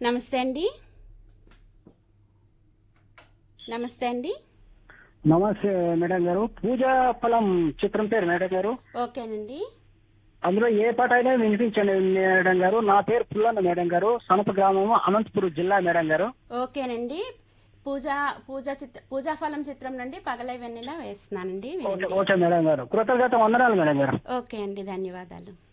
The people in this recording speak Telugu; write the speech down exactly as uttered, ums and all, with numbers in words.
నమస్తే అండి. నమస్తే అండి. నమస్తే మేడం గారు. పూజా ఫలం చిత్రం పేరు మేడం గారు. ఓకేనండి. అందులో ఏ పాట అయినా వినిపించండి మేడం గారు. నా పేరు పుల్లన్న మేడం గారు, సనప గ్రామం, అనంతపురం జిల్లా మేడం గారు. ఓకేనండి. పూజా పూజా చిత్ర పూజా ఫలం చిత్రం నుండి పగలై వెన్నెల వేస్తున్నానండి. ఓకే ఓకే మేడం గారు. కృతజ్ఞత వందనాలు మేడం గారు. ఓకే అండి, ధన్యవాదాలు.